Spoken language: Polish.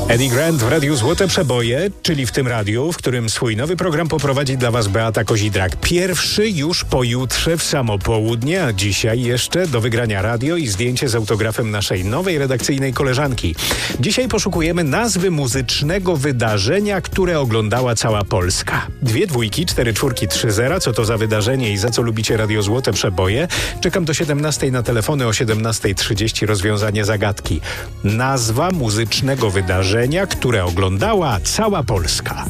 Eddie Grant w Radiu Złote Przeboje, czyli w tym radiu, w którym swój nowy program poprowadzi dla Was Beata Kozidrak. Pierwszy już pojutrze w samo południe, a dzisiaj jeszcze do wygrania radio i zdjęcie z autografem naszej nowej redakcyjnej koleżanki. Dzisiaj poszukujemy nazwy muzycznego wydarzenia, które oglądała cała Polska. 2 dwójki, 4 czwórki, 3 zera. Co to za wydarzenie i za co lubicie Radio Złote Przeboje? Czekam do 17 na telefony, o 17:30 rozwiązanie zagadki. Nazwa muzycznego wydarzenia, które oglądała cała Polska.